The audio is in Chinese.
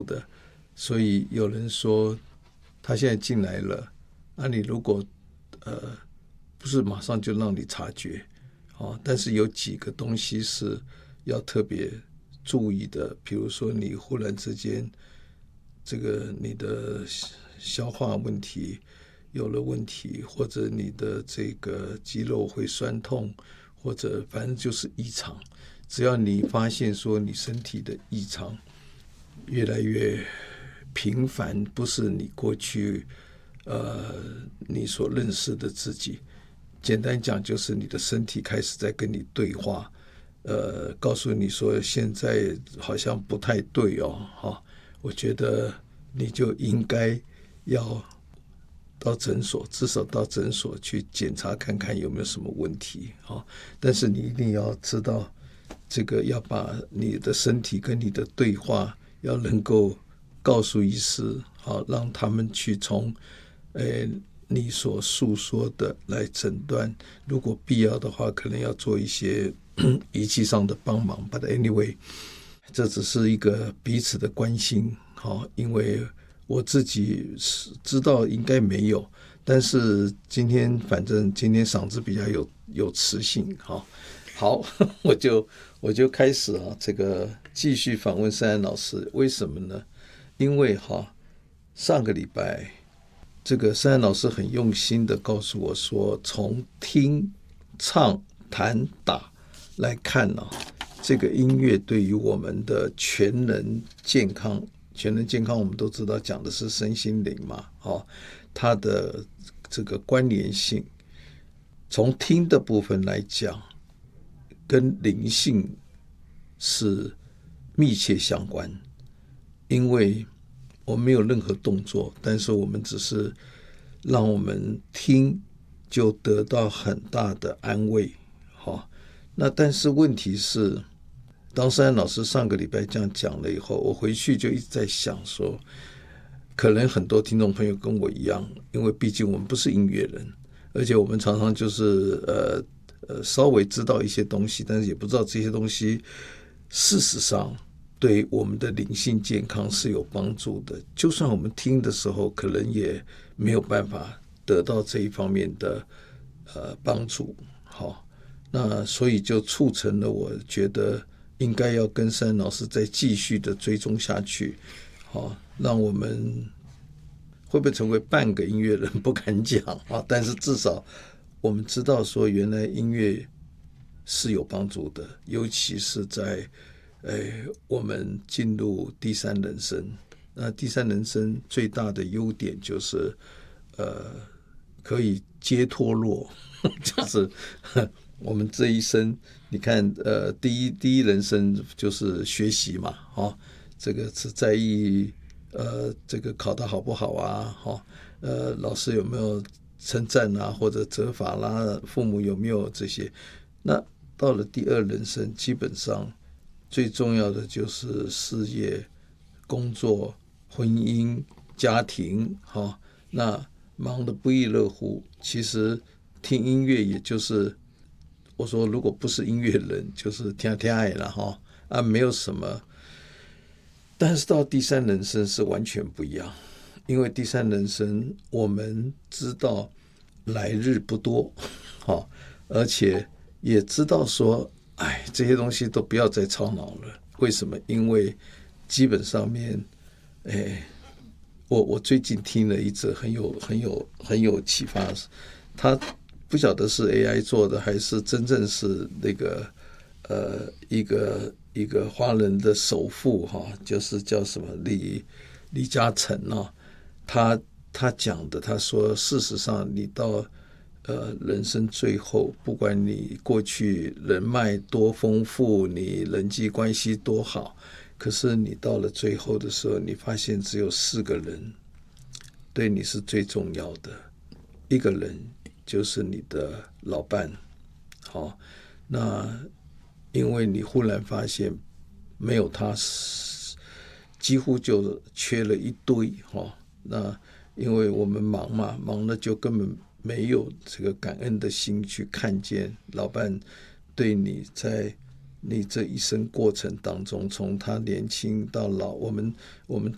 所以有人说他现在进来了，你如果不是马上就让你察觉，但是有几个东西是要特别注意的，比如说你忽然之间这个你的消化问题有了问题，或者你的这个肌肉会酸痛，或者反正就是异常，只要你发现说你身体的异常越来越频繁，不是你过去你所认识的自己，简单讲就是你的身体开始在跟你对话，告诉你说现在好像不太对我觉得你就应该要到诊所，至少到诊所去检查看看有没有什么问题但是你一定要知道，这个要把你的身体跟你的对话要能够告诉医师，让他们去从你所诉说的来诊断，如果必要的话可能要做一些仪器上的帮忙。 But anyway， 这只是一个彼此的关心，因为我自己知道应该没有，但是反正今天嗓子比较有磁性，好我就开始这个继续访问珊珊老师。为什么呢？因为上个礼拜这个珊珊老师很用心的告诉我说，从听唱弹打来看这个音乐对于我们的全人健康我们都知道讲的是身心灵嘛，它的这个关联性，从听的部分来讲跟灵性是密切相关。因为我们没有任何动作，但是我们只是让我们听就得到很大的安慰。那但是问题是，当珊珊老师上个礼拜这样讲了以后，我回去就一直在想说，可能很多听众朋友跟我一样，因为毕竟我们不是音乐人，而且我们常常就是稍微知道一些东西，但是也不知道这些东西事实上对我们的灵性健康是有帮助的，就算我们听的时候可能也没有办法得到这一方面的帮助。那所以就促成了我觉得应该要跟珊珊老师再继续的追踪下去，让我们会不会成为半个音乐人不敢讲但是至少我们知道说原来音乐是有帮助的，尤其是在我们进入第三人生。那第三人生最大的优点就是可以接脱落就是我们这一生你看第一人生就是学习嘛这个是在意这个考得好不好老师有没有称赞或者责罚啦，父母有没有这些。那到了第二人生，基本上最重要的就是事业、工作、婚姻、家庭那忙得不亦乐乎。其实听音乐也就是我说如果不是音乐人就是听爱了没有什么。但是到第三人生是完全不一样，因为第三人生我们知道来日不多而且也知道说这些东西都不要再操脑了。为什么？因为基本上面我最近听了一则很有启发，他不晓得是 AI 做的还是真正是那个一个华人的首富就是叫什么李嘉诚他讲的，他说事实上你到人生最后，不管你过去人脉多丰富，你人际关系多好，可是你到了最后的时候，你发现只有4个人对你是最重要的。一个人就是你的老伴那因为你忽然发现没有他几乎就缺了一堆那因为我们忙嘛，忙了就根本没有这个感恩的心去看见老伴对你在你这一生过程当中，从他年轻到老，我们